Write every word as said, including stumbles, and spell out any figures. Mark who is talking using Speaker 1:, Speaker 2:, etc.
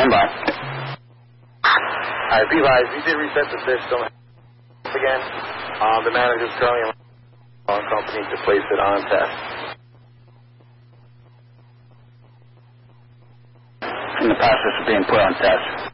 Speaker 1: Stand by.
Speaker 2: All right, Levi's, we did reset the system again. Um, the manager's currently on company to place it on test.
Speaker 1: In the process of being put on test.